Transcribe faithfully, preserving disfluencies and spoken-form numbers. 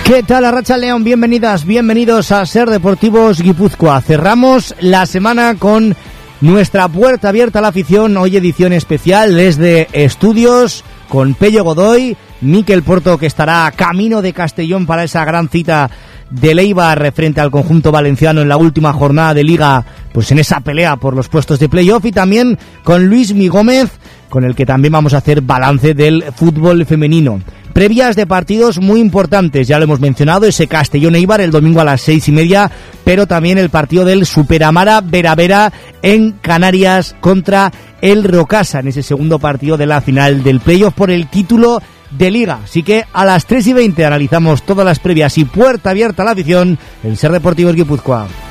¿Qué tal, Arratsaldeon? Bienvenidas, bienvenidos a Ser Deportivos Guipúzcoa. Cerramos la semana con nuestra puerta abierta a la afición. Hoy edición especial desde Estudios con Pello Godoy, Mikel Porto, que estará camino de Castellón para esa gran cita del Eibar frente al conjunto valenciano en la última jornada de Liga, pues en esa pelea por los puestos de playoff, y también con Luis Mi Gómez, con el que también vamos a hacer balance del fútbol femenino. Previas de partidos muy importantes, ya lo hemos mencionado, ese Castellón-Eibar el domingo a las seis y media, pero también el partido del Superamara Vera-Vera en Canarias contra el Rocasa, en ese segundo partido de la final del playoff por el título de Liga. Así que a las tres y veinte analizamos todas las previas y puerta abierta a la afición, el Ser Deportivos Guipúzcoa.